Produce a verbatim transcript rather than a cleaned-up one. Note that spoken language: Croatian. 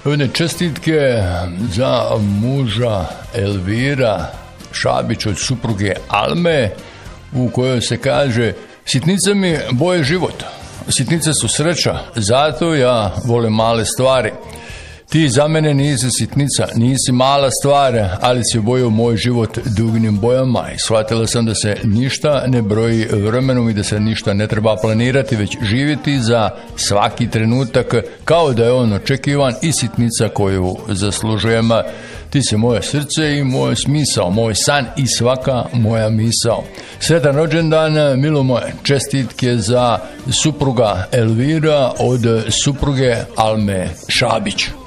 Jedne čestitke za muža Elvira Šabić od supruge Alme, u kojoj se kaže: sitnice mi boje život, sitnice su sreća, zato ja volim male stvari. Ti za mene nisi sitnica, nisi mala stvar, ali si obojio moj život dugnim bojama i shvatila sam da se ništa ne broji vremenom i da se ništa ne treba planirati, već živjeti za svaki trenutak kao da je on očekivan i sitnica koju zaslužujem. Ti si moje srce i moj smisao, moj san i svaka moja misao. Sretan rođendan, milo moje, čestitke za supruga Elvira od supruge Alme Šabić.